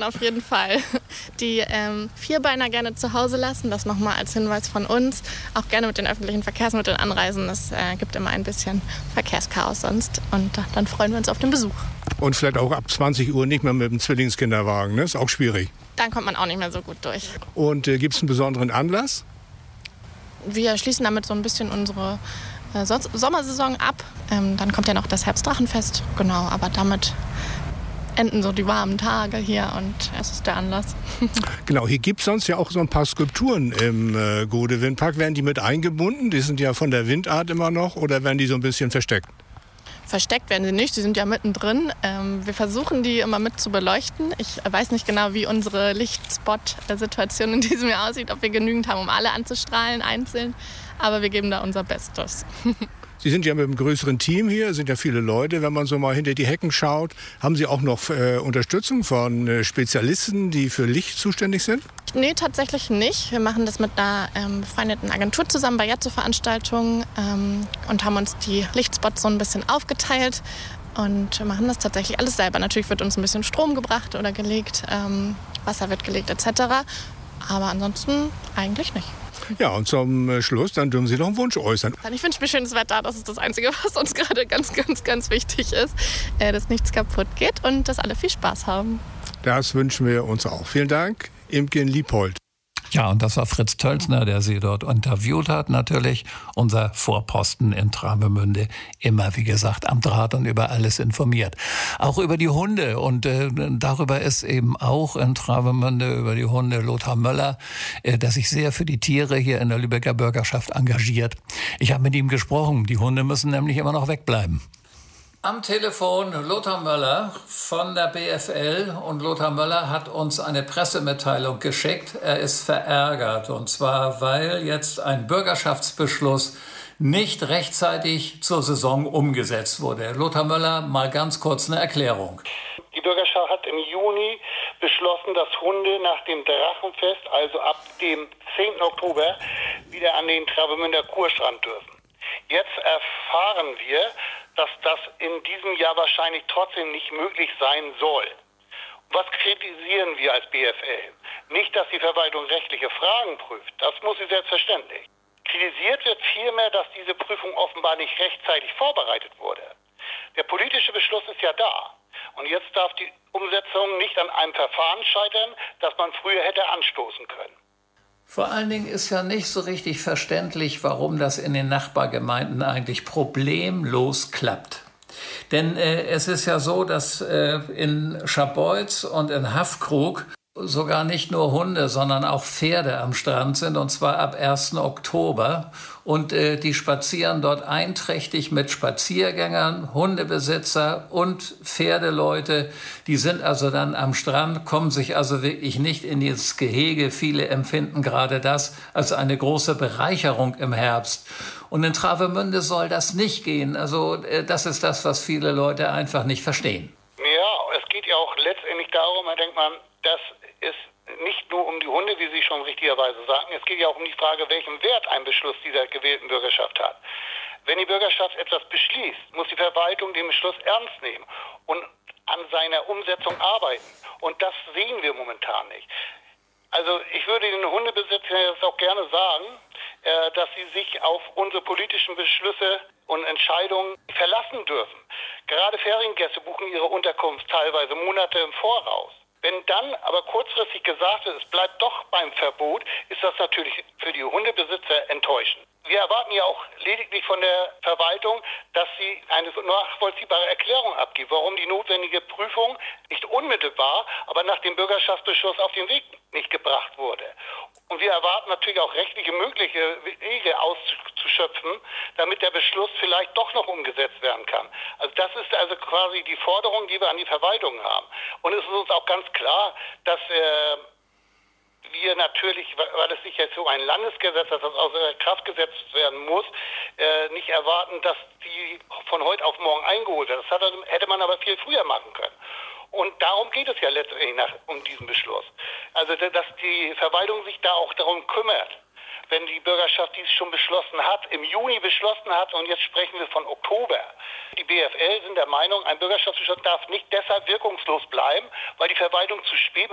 auf jeden Fall. Die Vierbeiner gerne zu Hause lassen, das nochmal als Hinweis von uns. Auch gerne mit den öffentlichen Verkehrsmitteln anreisen. Es gibt immer ein bisschen Verkehrschaos sonst. Und dann freuen wir uns auf den Besuch. Und vielleicht auch ab 20 Uhr nicht mehr mit dem Zwillingskinderwagen, ne? Ist auch schwierig. Dann kommt man auch nicht mehr so gut durch. Und gibt es einen besonderen Anlass? Wir schließen damit so ein bisschen unsere Sommersaison ab. Dann kommt ja noch das Herbstdrachenfest. Genau, aber damit enden so die warmen Tage hier und es ist der Anlass. Genau, hier gibt es sonst ja auch so ein paar Skulpturen im Gode-Windpark. Werden die mit eingebunden? Die sind ja von der Windart immer noch, oder werden die so ein bisschen versteckt? Versteckt werden sie nicht, sie sind ja mittendrin. Wir versuchen, die immer mit zu beleuchten. Ich weiß nicht genau, wie unsere Lichtspot-Situation in diesem Jahr aussieht, ob wir genügend haben, um alle anzustrahlen, einzeln. Aber wir geben da unser Bestes. Sie sind ja mit einem größeren Team hier, sind ja viele Leute. Wenn man so mal hinter die Hecken schaut, haben Sie auch noch Unterstützung von Spezialisten, die für Licht zuständig sind? Nee, tatsächlich nicht. Wir machen das mit einer befreundeten Agentur zusammen bei Jazzo-Veranstaltungen und haben uns die Lichtspots so ein bisschen aufgeteilt und wir machen das tatsächlich alles selber. Natürlich wird uns ein bisschen Strom gebracht oder gelegt, Wasser wird gelegt etc. Aber ansonsten eigentlich nicht. Ja, und zum Schluss, dann dürfen Sie noch einen Wunsch äußern. Ich wünsche mir schönes Wetter, das ist das Einzige, was uns gerade ganz, ganz, ganz wichtig ist. Dass nichts kaputt geht und dass alle viel Spaß haben. Das wünschen wir uns auch. Vielen Dank, Imke in Lieppold. Ja, und das war Fritz Tölzner, der sie dort interviewt hat. Natürlich unser Vorposten in Travemünde. Immer, wie gesagt, am Draht und über alles informiert. Auch über die Hunde. Und darüber ist eben auch in Travemünde über die Hunde Lothar Möller, der sich sehr für die Tiere hier in der Lübecker Bürgerschaft engagiert. Ich habe mit ihm gesprochen. Die Hunde müssen nämlich immer noch wegbleiben. Am Telefon Lothar Möller von der BFL, und Lothar Möller hat uns eine Pressemitteilung geschickt. Er ist verärgert, und zwar, weil jetzt ein Bürgerschaftsbeschluss nicht rechtzeitig zur Saison umgesetzt wurde. Lothar Möller, mal ganz kurz eine Erklärung. Die Bürgerschaft hat im Juni beschlossen, dass Hunde nach dem Drachenfest, also ab dem 10. Oktober, wieder an den Travemünder Kurstrand dürfen. Jetzt erfahren wir, dass das in diesem Jahr wahrscheinlich trotzdem nicht möglich sein soll. Was kritisieren wir als BFL? Nicht, dass die Verwaltung rechtliche Fragen prüft, das muss sie selbstverständlich. Kritisiert wird vielmehr, dass diese Prüfung offenbar nicht rechtzeitig vorbereitet wurde. Der politische Beschluss ist ja da. Und jetzt darf die Umsetzung nicht an einem Verfahren scheitern, das man früher hätte anstoßen können. Vor allen Dingen ist ja nicht so richtig verständlich, warum das in den Nachbargemeinden eigentlich problemlos klappt. Denn es ist ja so, dass in Scharbeutz und in Haffkrug sogar nicht nur Hunde, sondern auch Pferde am Strand sind, und zwar ab 1. Oktober. Und die spazieren dort einträchtig mit Spaziergängern, Hundebesitzer und Pferdeleute. Die sind also dann am Strand, kommen sich also wirklich nicht in dieses Gehege. Viele empfinden gerade das als eine große Bereicherung im Herbst. Und in Travemünde soll das nicht gehen. Also das ist das, was viele Leute einfach nicht verstehen. Ja, es geht ja auch letztendlich darum, da denkt man, das ist nicht nur um die Hunde, wie Sie schon richtigerweise sagen. Es geht ja auch um die Frage, welchen Wert ein Beschluss dieser gewählten Bürgerschaft hat. Wenn die Bürgerschaft etwas beschließt, muss die Verwaltung den Beschluss ernst nehmen und an seiner Umsetzung arbeiten. Und das sehen wir momentan nicht. Also ich würde den Hundebesitzern jetzt auch gerne sagen, dass sie sich auf unsere politischen Beschlüsse und Entscheidungen verlassen dürfen. Gerade Feriengäste buchen ihre Unterkunft teilweise Monate im Voraus. Wenn dann aber kurzfristig gesagt wird, es bleibt doch beim Verbot, ist das natürlich für die Hundebesitzer enttäuschend. Wir erwarten ja auch lediglich von der Verwaltung, dass sie eine nachvollziehbare Erklärung abgibt, warum die notwendige Prüfung nicht unmittelbar, aber nach dem Bürgerschaftsbeschluss auf den Weg nicht gebracht wurde. Und wir erwarten natürlich auch rechtliche mögliche Wege auszuschöpfen, damit der Beschluss vielleicht doch noch umgesetzt werden kann. Also das ist also quasi die Forderung, die wir an die Verwaltung haben. Und es ist uns auch ganz klar, dass wir natürlich, weil es sich jetzt so ein Landesgesetz, das außer Kraft gesetzt werden muss, nicht erwarten, dass die von heute auf morgen eingeholt wird. Das hätte man aber viel früher machen können. Und darum geht es ja letztendlich um diesen Beschluss. Also, dass die Verwaltung sich da auch darum kümmert. Wenn die Bürgerschaft dies schon beschlossen hat, im Juni beschlossen hat, und jetzt sprechen wir von Oktober. Die BFL sind der Meinung, ein Bürgerschaftsbeschluss darf nicht deshalb wirkungslos bleiben, weil die Verwaltung zu spät